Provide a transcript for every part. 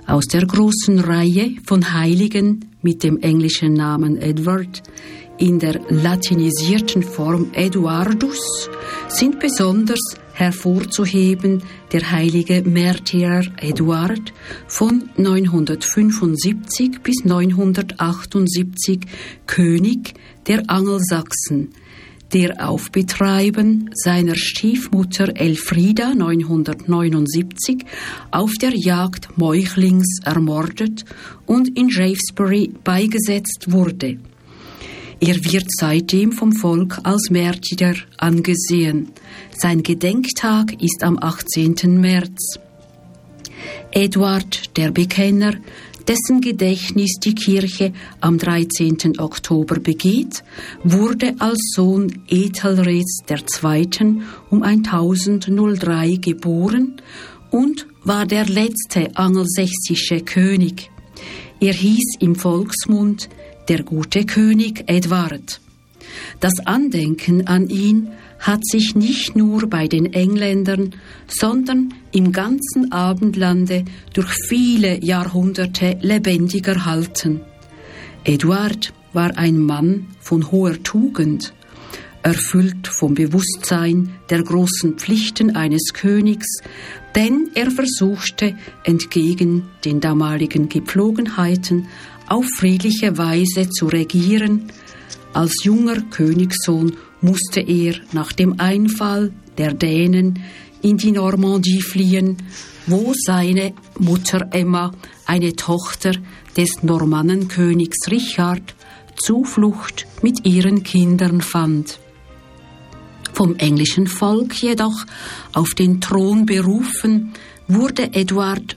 Aus der großen Reihe von Heiligen mit dem englischen Namen Edward, in der latinisierten Form Eduardus, sind besonders hervorzuheben der heilige Märtyrer Eduard von 975 bis 978 König der Angelsachsen, der auf Betreiben seiner Stiefmutter Elfrida 979 auf der Jagd Meuchlings ermordet und in Shaftesbury beigesetzt wurde. Er wird seitdem vom Volk als Märtyrer angesehen. Sein Gedenktag ist am 18. März. Eduard der Bekenner, dessen Gedächtnis die Kirche am 13. Oktober begeht, wurde als Sohn Ethelreds II. Um 1003 geboren und war der letzte angelsächsische König. Er hieß im Volksmund der gute König Edward. Das Andenken an ihn hat sich nicht nur bei den Engländern, sondern im ganzen Abendlande durch viele Jahrhunderte lebendig erhalten. Eduard war ein Mann von hoher Tugend, erfüllt vom Bewusstsein der großen Pflichten eines Königs, denn er versuchte, entgegen den damaligen Gepflogenheiten, auf friedliche Weise zu regieren. Als junger Königssohn musste er nach dem Einfall der Dänen in die Normandie fliehen, wo seine Mutter Emma, eine Tochter des Normannenkönigs Richard, Zuflucht mit ihren Kindern fand. Vom englischen Volk jedoch auf den Thron berufen, wurde Eduard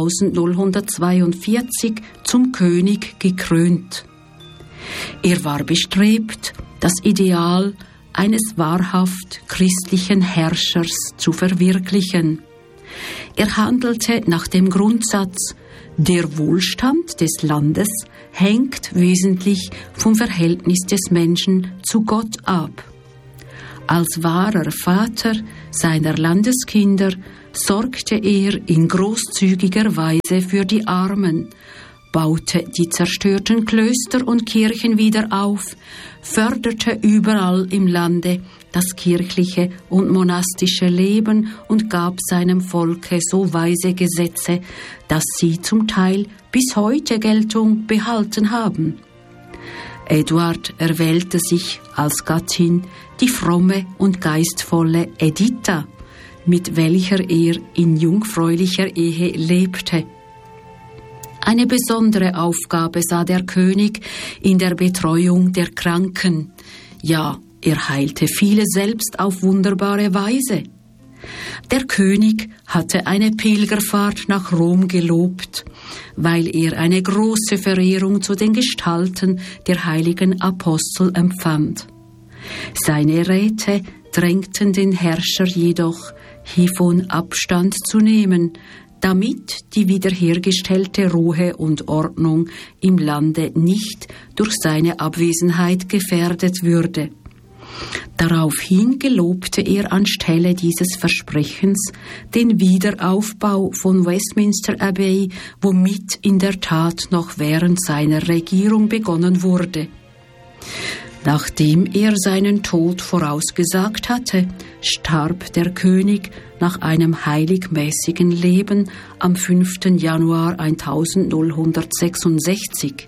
1042 zum König gekrönt. Er war bestrebt, das Ideal eines wahrhaft christlichen Herrschers zu verwirklichen. Er handelte nach dem Grundsatz, der Wohlstand des Landes hängt wesentlich vom Verhältnis des Menschen zu Gott ab. Als wahrer Vater seiner Landeskinder sorgte er in großzügiger Weise für die Armen, baute die zerstörten Klöster und Kirchen wieder auf, förderte überall im Lande das kirchliche und monastische Leben und gab seinem Volke so weise Gesetze, dass sie zum Teil bis heute Geltung behalten haben. Eduard erwählte sich als Gattin die fromme und geistvolle Editha, mit welcher er in jungfräulicher Ehe lebte. Eine besondere Aufgabe sah der König in der Betreuung der Kranken. Ja, er heilte viele selbst auf wunderbare Weise. Der König hatte eine Pilgerfahrt nach Rom gelobt, weil er eine große Verehrung zu den Gestalten der heiligen Apostel empfand. Seine Räte drängten den Herrscher jedoch, hiervon Abstand zu nehmen, damit die wiederhergestellte Ruhe und Ordnung im Lande nicht durch seine Abwesenheit gefährdet würde. Daraufhin gelobte er anstelle dieses Versprechens den Wiederaufbau von Westminster Abbey, womit in der Tat noch während seiner Regierung begonnen wurde. Nachdem er seinen Tod vorausgesagt hatte, starb der König nach einem heiligmäßigen Leben am 5. Januar 1066.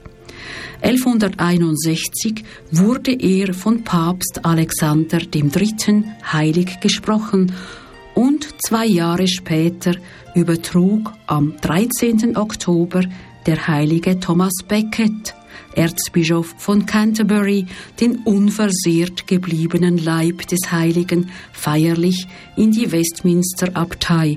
1161 wurde er von Papst Alexander III. Heilig gesprochen und 2 Jahre später übertrug am 13. Oktober der heilige Thomas Becket, Erzbischof von Canterbury, den unversehrt gebliebenen Leib des Heiligen feierlich in die Westminster-Abtei.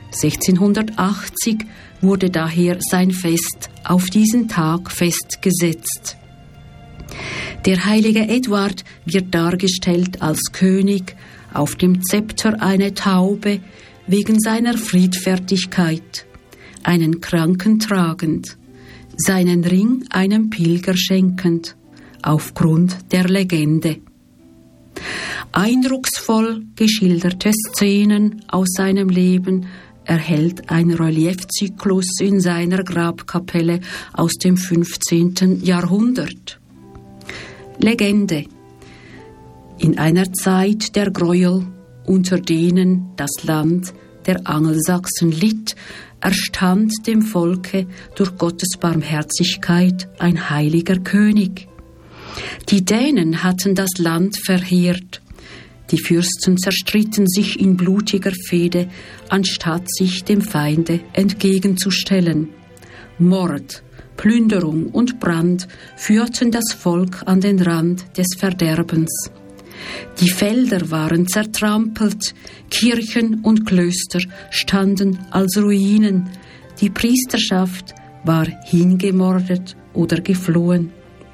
1680 wurde daher sein Fest auf diesen Tag festgesetzt. Der heilige Eduard wird dargestellt als König, auf dem Zepter eine Taube, wegen seiner Friedfertigkeit, einen Kranken tragend, seinen Ring einem Pilger schenkend, aufgrund der Legende. Eindrucksvoll geschilderte Szenen aus seinem Leben erhält ein Reliefzyklus in seiner Grabkapelle aus dem 15. Jahrhundert. Legende: In einer Zeit der Gräuel, unter denen das Land der Angelsachsen litt, erstand dem Volke durch Gottes Barmherzigkeit ein heiliger König. Die Dänen hatten das Land verheert. Die Fürsten zerstritten sich in blutiger Fehde, anstatt sich dem Feinde entgegenzustellen. Mord, Plünderung und Brand führten das Volk an den Rand des Verderbens. Die Felder waren zertrampelt, Kirchen und Klöster standen als Ruinen, die Priesterschaft war hingemordet oder geflohen.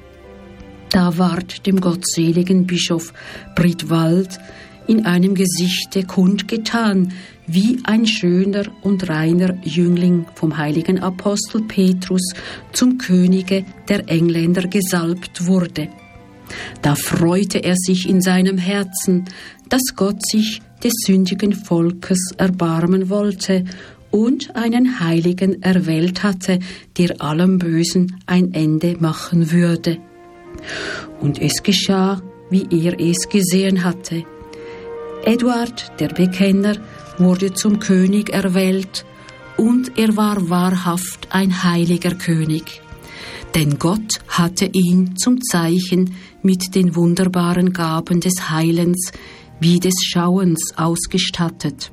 Da ward dem gottseligen Bischof Bridwald in einem Gesichte kundgetan, wie ein schöner und reiner Jüngling vom heiligen Apostel Petrus zum Könige der Engländer gesalbt wurde. Da freute er sich in seinem Herzen, dass Gott sich des sündigen Volkes erbarmen wollte und einen Heiligen erwählt hatte, der allem Bösen ein Ende machen würde. Und es geschah, wie er es gesehen hatte. Eduard, der Bekenner, wurde zum König erwählt, und er war wahrhaft ein heiliger König. Denn Gott hatte ihn zum Zeichen mit den wunderbaren Gaben des Heilens wie des Schauens ausgestattet.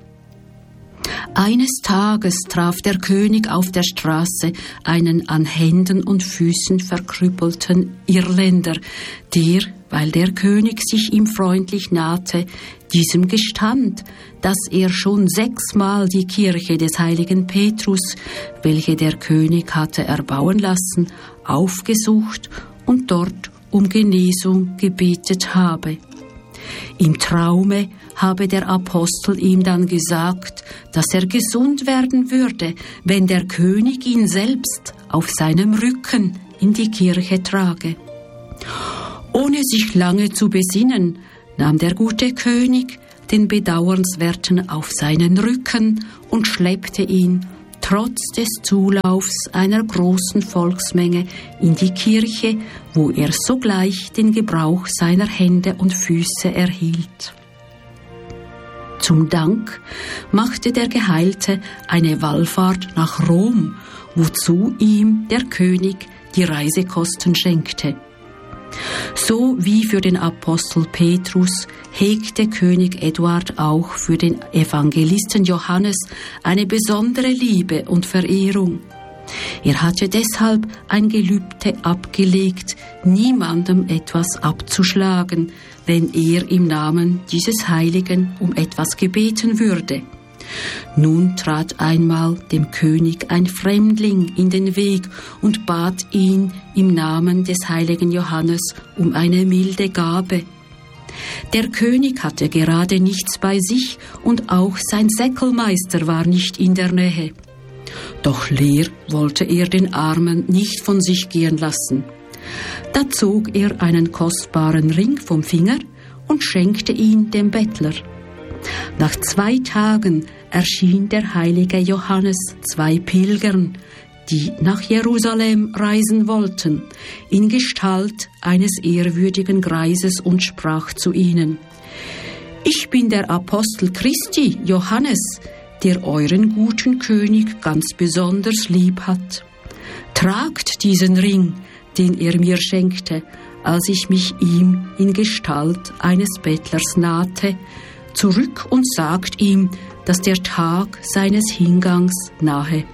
Eines Tages traf der König auf der Straße einen an Händen und Füßen verkrüppelten Irländer, der, weil der König sich ihm freundlich nahte, diesem gestand, dass er schon 6-mal die Kirche des heiligen Petrus, welche der König hatte erbauen lassen, aufgesucht und dort um Genesung gebetet habe. Im Traume habe der Apostel ihm dann gesagt, dass er gesund werden würde, wenn der König ihn selbst auf seinem Rücken in die Kirche trage. Ohne sich lange zu besinnen, nahm der gute König den Bedauernswerten auf seinen Rücken und schleppte ihn, trotz des Zulaufs einer großen Volksmenge, in die Kirche, wo er sogleich den Gebrauch seiner Hände und Füße erhielt. Zum Dank machte der Geheilte eine Wallfahrt nach Rom, wozu ihm der König die Reisekosten schenkte. So wie für den Apostel Petrus hegte König Eduard auch für den Evangelisten Johannes eine besondere Liebe und Verehrung. Er hatte deshalb ein Gelübde abgelegt, niemandem etwas abzuschlagen, wenn er im Namen dieses Heiligen um etwas gebeten würde. Nun trat einmal dem König ein Fremdling in den Weg und bat ihn im Namen des heiligen Johannes um eine milde Gabe. Der König hatte gerade nichts bei sich und auch sein Säckelmeister war nicht in der Nähe. Doch leer wollte er den Armen nicht von sich gehen lassen. Da zog er einen kostbaren Ring vom Finger und schenkte ihn dem Bettler. Nach 2 Tagen erschien der heilige Johannes 2 Pilgern, die nach Jerusalem reisen wollten, in Gestalt eines ehrwürdigen Greises und sprach zu ihnen: Ich bin der Apostel Christi, Johannes, der euren guten König ganz besonders lieb hat. Tragt diesen Ring, den er mir schenkte, als ich mich ihm in Gestalt eines Bettlers nahte, zurück und sagt ihm, dass der Tag seines Hingangs nahe.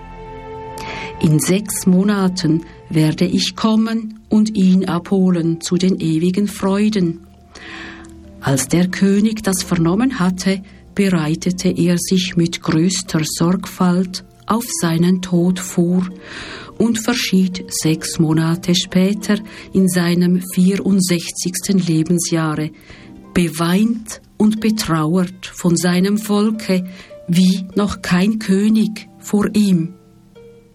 In 6 Monaten werde ich kommen und ihn abholen zu den ewigen Freuden. Als der König das vernommen hatte, bereitete er sich mit größter Sorgfalt auf seinen Tod vor und verschied 6 Monate später in seinem 64. Lebensjahre, beweint und betrauert von seinem Volke, wie noch kein König vor ihm.